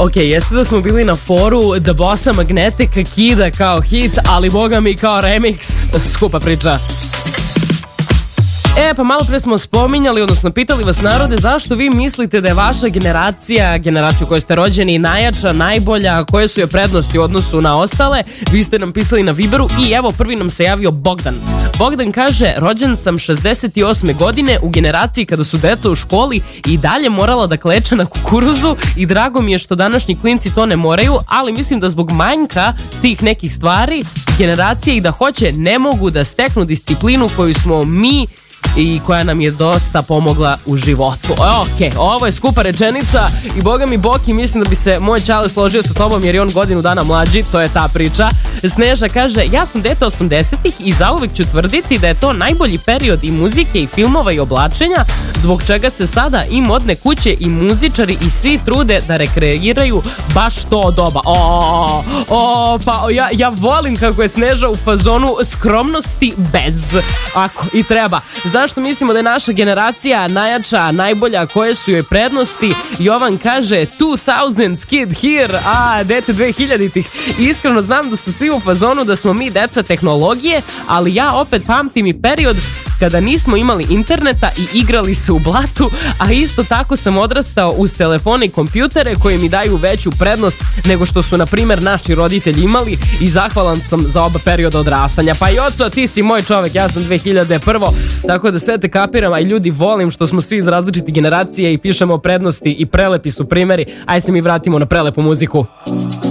Ok, jeste da smo bili na foru The Bossa Magnetic Kida kao hit, ali boga mi kao remix. Skupa priča. Pa malo pre smo spominjali, odnosno pitali vas narode zašto vi mislite da je vaša generacija u kojoj ste rođeni najjača, najbolja, koje su je prednosti u odnosu na ostale. Vi ste nam pisali na Viberu i evo prvi nam se javio Bogdan. Bogdan kaže, rođen sam 68. godine u generaciji kada su deca u školi i dalje morala da kleče na kukuruzu i drago mi je što današnji klinci to ne moraju, ali mislim da zbog manjka tih nekih stvari generacije i da hoće ne mogu da steknu disciplinu koju smo mi i koja nam je dosta pomogla u životu. Ok, ovo je skupa rečenica i boga mi Boki, mislim da bi se moj čale složio sa tobom jer je on godinu dana mlađi, to je ta priča. Sneža kaže, ja sam dete 80-ih i zauvek ću tvrditi da je to najbolji period i muzike i filmova i oblačenja, zbog čega se sada i modne kuće i muzičari i svi trude da rekreiraju baš to doba. Pa ja volim kako je Sneža u fazonu skromnosti bez. Ako i treba. Zašto mislimo da je naša generacija najjača, najbolja, koje su joj prednosti? Jovan kaže 2000's kid here, dete 2000-ih. Iskreno znam da su svi u fazonu da smo mi deca tehnologije, ali ja opet pamtim i period kada nismo imali interneta i igrali se u blatu, a isto tako sam odrastao uz telefone i kompjutere koji mi daju veću prednost nego što su, na primjer, naši roditelji imali i zahvalan sam za oba perioda odrastanja. Pa Joco, ti si moj čovek, ja sam 2001. Tako da sve te kapiram, a i ljudi volim što smo svi iz različitih generacija i pišemo prednosti i prelepi su primjeri. Aj se mi vratimo na prelepu muziku.